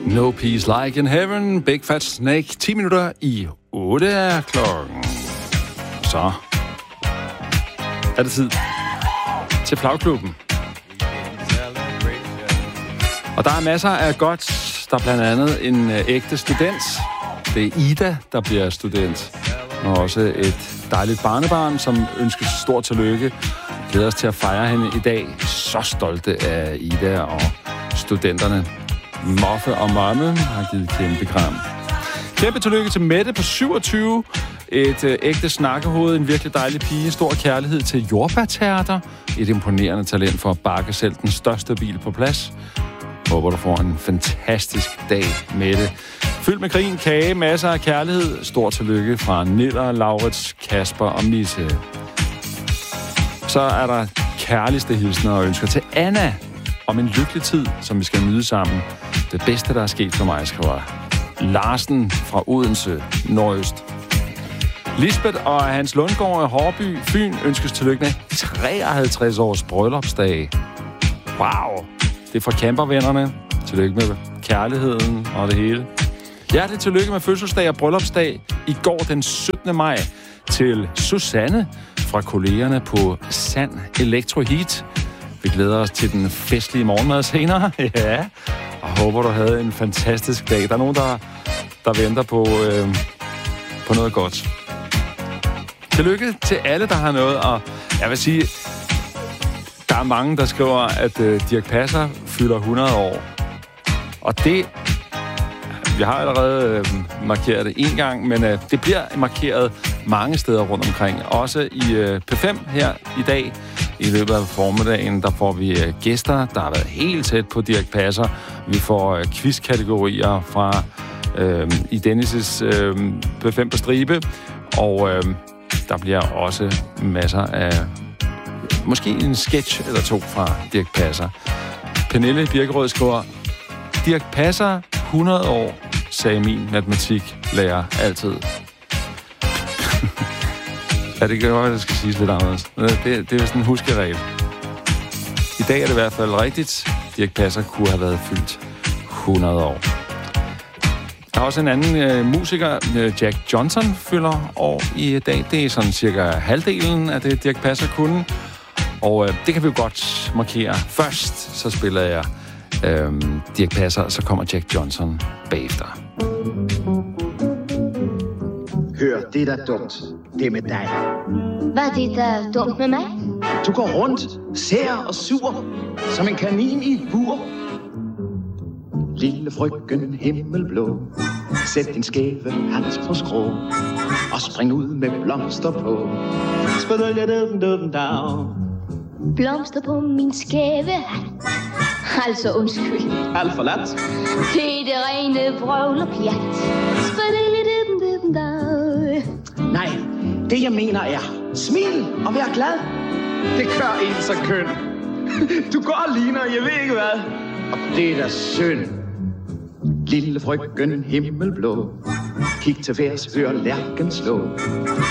No Peace Like in Heaven, Big Fat Snake, 10 minutter i 8 er klokken. Så er det tid til Flagklubben. Og der er masser af godt. Der er blandt andet en ægte student. Det er Ida, der bliver student. Og også et dejligt barnebarn, som ønskes stort tillykke. Glæder os til at fejre hende i dag. Så stolte af Ida og studenterne. Moffe og Mamme har givet kæmpe kram. Kæmpe tillykke til Mette på 27. Et ægte snakkehoved, en virkelig dejlig pige. Stor kærlighed til jordbærtærter. Et imponerende talent for at bakke selv den største bil på plads. Håber, du får en fantastisk dag, Mette. Fyldt med grin, kage, masser af kærlighed. Stor tillykke fra Niller, Laurits, Kasper og Misse. Så er der kærligste hilsner og ønsker til Anna om en lykkelig tid, som vi skal nyde sammen. Det bedste, der er sket for mig, skriver Larsen fra Odense, Nordøst. Lisbeth og Hans Lundgaard i Hårby, Fyn, ønskes tillykke med 53 års bryllupsdag. Wow! Det er fra campervennerne. Tillykke med kærligheden og det hele. Hjerteligt tillykke med fødselsdag og bryllupsdag i går den 17. maj til Susanne fra kollegerne på Sand Electro Heat. Vi glæder os til den festlige morgenmad senere. Ja, og håber, du havde en fantastisk dag. Der er nogen, der venter på noget godt. Tillykke til alle, der har noget. Og jeg vil sige, der er mange, der skriver, at Dirch Passer fylder 100 år. Og det... Vi har allerede markeret det en gang, men det bliver markeret mange steder rundt omkring. Også i P5 her i dag. I løbet af formiddagen, der får vi gæster, der har været helt tæt på Dirch Passer. Vi får quizkategorier fra i Dennis' P5 på stribe. Og der bliver også masser af... Måske en sketch eller to fra Dirch Passer. Pernille Birkerød skriver, Dirch Passer 100 år, sagde min matematiklærer altid. Ja, det kan godt være, det skal siges lidt anderledes. Det er sådan en huskeregel. I dag er det i hvert fald rigtigt. Dirch Passer kunne have været fyldt 100 år. Der er også en anden musiker, Jack Johnson, fylder år i dag. Det er sådan cirka halvdelen af det, Dirch Passer kunne. Og det kan vi jo godt markere. Først så spiller jeg Dirch Passer, og så kommer Jack Johnson bagefter. Hør, det er da dumt. Det er med dig. Hvad er det, der er dumt med mig? Du går rundt, sær og sur, som en kanin i bur. Lille frøken himmelblå, sæt din skæve hat på skrå, og spring ud med blomster på. Blomster på min skæve hat. Altså undskyld. Alt for lat. Det er det rene vrøvl og pjat. Nej, det jeg mener er, smil og vær glad. Det gør en så køn. Du går og ligner, jeg ved ikke hvad. Og det er da synd. Lille frøken himmelblå, kig til værs, hør lærken slå.